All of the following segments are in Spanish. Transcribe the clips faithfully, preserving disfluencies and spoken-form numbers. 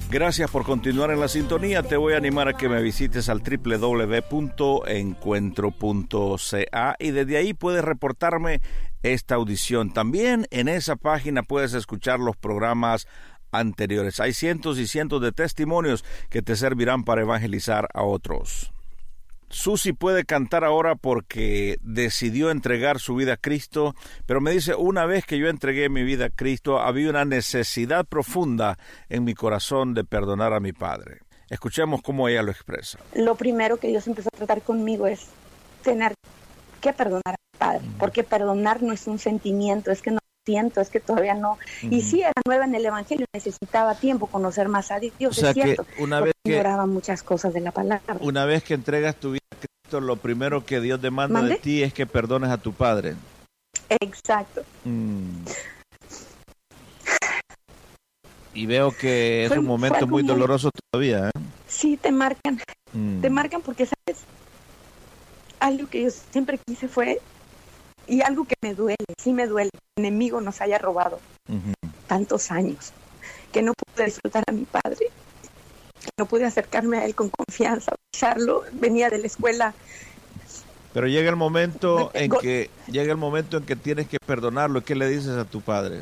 Gracias por continuar en la sintonía. Te voy a animar a que me visites al doble u doble u doble u punto encuentro punto c a y desde ahí puedes reportarme esta audición. También en esa página puedes escuchar los programas anteriores. Hay cientos y cientos de testimonios que te servirán para evangelizar a otros. Susi puede cantar ahora porque decidió entregar su vida a Cristo, pero me dice, una vez que yo entregué mi vida a Cristo, había una necesidad profunda en mi corazón de perdonar a mi padre. Escuchemos cómo ella lo expresa. Lo primero que Dios empezó a tratar conmigo es tener que perdonar a mi padre, uh-huh. porque perdonar no es un sentimiento, es que no siento, es que todavía no. Uh-huh. Y sí, era nueva en el Evangelio, necesitaba tiempo, conocer más a Dios, o sea, es cierto. Que una vez que ignoraba muchas cosas de la palabra. Una vez que entregas tu vida a Cristo, lo primero que Dios demanda ¿Mande? de ti es que perdones a tu padre. Exacto. Mm. Y veo que es fue, un momento muy doloroso muy... todavía, ¿eh? Sí, te marcan. Mm. Te marcan porque, ¿sabes? Algo que yo siempre quise fue, y algo que me duele, sí me duele, que el enemigo nos haya robado uh-huh. tantos años, que no pude disfrutar a mi padre, que no pude acercarme a él con confianza, besarlo, venía de la escuela. Pero llega el momento en que llega el momento en que tienes que perdonarlo. ¿Qué le dices a tu padre?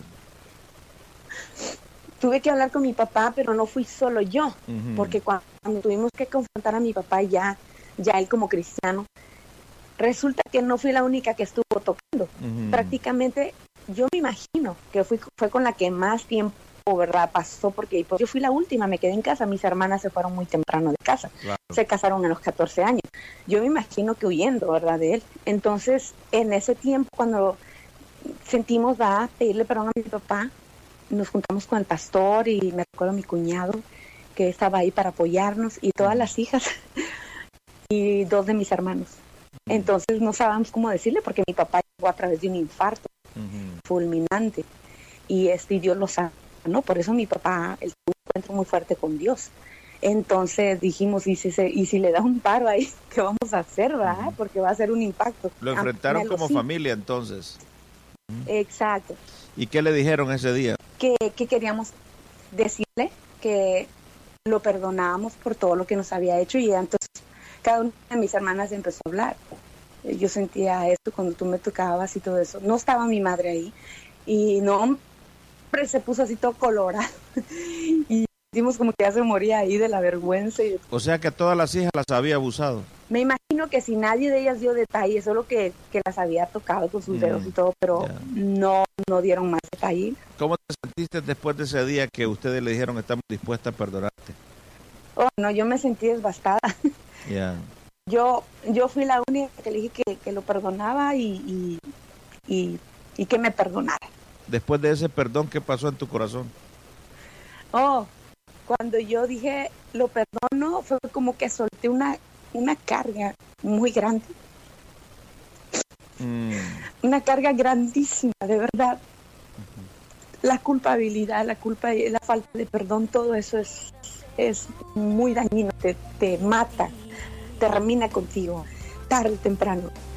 Tuve que hablar con mi papá, pero no fui solo yo, uh-huh. porque cuando, cuando tuvimos que confrontar a mi papá ya, ya él como cristiano, resulta que no fui la única que estuvo tocando. Uh-huh. Prácticamente yo me imagino que fui, fue con la que más tiempo, ¿verdad?, pasó, porque pues, yo fui la última, me quedé en casa, mis hermanas se fueron muy temprano de casa, claro. Se casaron a los catorce años. Yo me imagino que huyendo, ¿verdad?, de él. Entonces, en ese tiempo, cuando sentimos a pedirle perdón a mi papá, nos juntamos con el pastor y me recuerdo a mi cuñado que estaba ahí para apoyarnos y todas las hijas y dos de mis hermanos. Entonces no sabíamos cómo decirle porque mi papá llegó a través de un infarto uh-huh. fulminante y este Dios lo sanó, por eso mi papá él tuvo un encuentro muy fuerte con Dios. Entonces dijimos, y si, se, y si le da un paro ahí, ¿qué vamos a hacer, verdad? Uh-huh. Porque va a ser un impacto. Lo enfrentaron como sí. familia entonces. Exacto. ¿Y qué le dijeron ese día? Que, que queríamos decirle que lo perdonábamos por todo lo que nos había hecho y entonces cada una de mis hermanas empezó a hablar. Yo sentía esto cuando tú me tocabas y todo eso. No estaba mi madre ahí. Y no, hombre, se puso así todo colorado. Y dimos como que ya se moría ahí de la vergüenza. Y... O sea que a todas las hijas las había abusado. Me imagino que si nadie de ellas dio detalles, solo que, que las había tocado con sus mm, dedos y todo, pero yeah. no, no dieron más detalles. ¿Cómo te sentiste después de ese día que ustedes le dijeron estamos dispuestas a perdonarte? Oh, no, yo me sentí devastada. Yeah. Yo yo fui la única que le dije que, que lo perdonaba y, y, y, y que me perdonara. Después de ese perdón, ¿qué pasó en tu corazón? Oh, cuando yo dije lo perdono, fue como que solté una, una carga muy grande. Mm. Una carga grandísima, de verdad. Uh-huh. La culpabilidad, la culpa y la falta de perdón, todo eso es, es muy dañino, te, te mata. Termina contigo, tarde o temprano.